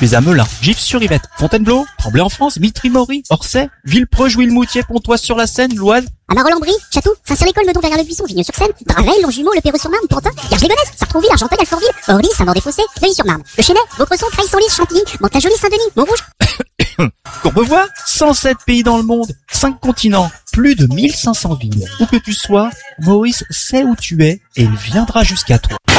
tu es à Melun, Gif-sur-Yvette, Fontainebleau, Tremblay-en-France, Mitry-Mory, Orsay, Villepreux, Jouy-le-Moutier, Pontoise-sur-la-Seine, l'Oise. Amarol-en-Brie, Château, Saint-Cyr-l'École, Meudon, Verrières-le-Buisson, Vigneux-sur-Seine, Draveil, Longjumeau, Le Perreux-sur-Marne, Pantin, Garges-les-Gonesse, Sartrouville, Argenteuil, Alfortville, Orly, Saint-Maur-des-Fossés, Neuilly-sur-Marne, Le Chesnay, Vaucresson, Creil-Senlis, Chantilly, Mantes-la-Jolie, Saint-Denis, Montrouge. Courbevoie, 107 pays dans le monde, 5 continents, plus de 1500 villes. Où que tu sois, Maurice sait où tu es et il viendra jusqu'à toi.